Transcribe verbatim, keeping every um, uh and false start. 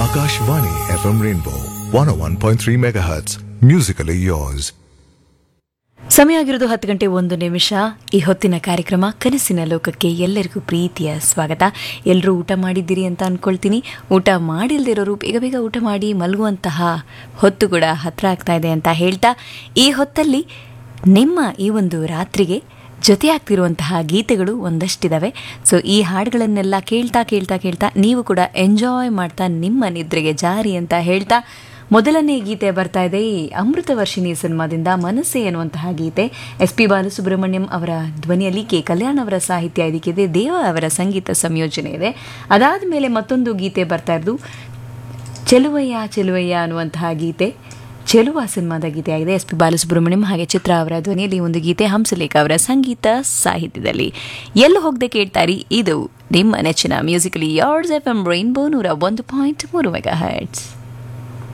Akashvani F M Rainbow one oh one point three megahertz. Musically yours. ಸಮಯ ಆಗಿರೋದು ಹತ್ತು ಗಂಟೆ ಒಂದು ನಿಮಿಷ. ಈ ಹೊತ್ತಿನ ಕಾರ್ಯಕ್ರಮ ಕನಸಿನ ಲೋಕಕ್ಕೆ ಎಲ್ಲರಿಗೂ ಪ್ರೀತಿಯ ಸ್ವಾಗತ. ಎಲ್ಲರೂ ಊಟ ಮಾಡಿದ್ದೀರಿ ಅಂತ ಅಂದ್ಕೊಳ್ತೀನಿ. ಊಟ ಮಾಡಿಲ್ದಿರೋರು ಬೇಗ ಬೇಗ ಊಟ ಮಾಡಿ ಮಲಗುವಂತಹ ಹೊತ್ತು ಕೂಡ ಹತ್ರ ಆಗ್ತಾ ಇದೆ ಅಂತ ಹೇಳ್ತಾ, ಈ ಹೊತ್ತಲ್ಲಿ ನಿಮ್ಮ ಈ ಒಂದು ರಾತ್ರಿಗೆ ಜೊತೆಯಾಗ್ತಿರುವಂತಹ ಗೀತೆಗಳು ಒಂದಷ್ಟಿದ್ದಾವೆ. ಸೊ ಈ ಹಾಡುಗಳನ್ನೆಲ್ಲ ಕೇಳ್ತಾ ಕೇಳ್ತಾ ಕೇಳ್ತಾ ನೀವು ಕೂಡ ಎಂಜಾಯ್ ಮಾಡ್ತಾ ನಿಮ್ಮ ನಿದ್ರೆಗೆ ಜಾರಿ ಅಂತ ಹೇಳ್ತಾ, ಮೊದಲನೇ ಗೀತೆ ಬರ್ತಾ ಇದೆ ಅಮೃತ ವರ್ಷಿಣಿ ಸಿನಿಮಾದಿಂದ ಮನಸ್ಸೆ ಎನ್ನುವಂತಹ ಗೀತೆ. ಎಸ್ ಪಿ ಬಾಲಸುಬ್ರಹ್ಮಣ್ಯಂ ಅವರ ಧ್ವನಿಯಲ್ಲಿ ಕೆ ಕಲ್ಯಾಣ್ ಅವರ ಸಾಹಿತ್ಯ ಇದಕ್ಕಿದೆ, ದೇವ ಅವರ ಸಂಗೀತ ಸಂಯೋಜನೆ ಇದೆ. ಅದಾದ ಮೇಲೆ ಮತ್ತೊಂದು ಗೀತೆ ಬರ್ತಾ ಇರೋದು ಚೆಲುವಯ್ಯ ಚೆಲುವಯ್ಯ ಅನ್ನುವಂತಹ ಗೀತೆ. ಚೆಲುವ ಸಿನಿಮಾದ ಗೀತೆ ಆಗಿದೆ. ಎಸ್ ಪಿ ಬಾಲಸುಬ್ರಹ್ಮಣ್ಯಂ ಹಾಗೆ ಚಿತ್ರ ಅವರ ಧ್ವನಿಯಲ್ಲಿ ಒಂದು ಗೀತೆ, ಹಂಸಲೇಖ ಅವರ ಸಂಗೀತ ಸಾಹಿತ್ಯದಲ್ಲಿ. ಎಲ್ಲೂ ಹೋಗದೆ ಕೇಳ್ತಾರಿ, ಇದು ನಿಮ್ಮ ನೆಚ್ಚಿನ musically yards F M rainbow ನೂರ ಒಂದು ಪಾಯಿಂಟ್ ಮೂರು ಮೆಗಾ ಹರ್ಟ್ಸ್.